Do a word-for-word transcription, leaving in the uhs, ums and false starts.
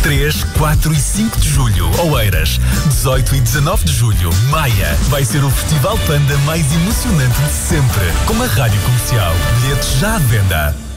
três, quatro e cinco de julho, Oeiras. dezoito e dezanove de julho, Maia. Vai ser o Festival Panda mais emocionante de sempre, com a Rádio Comercial. Bilhetes já à venda.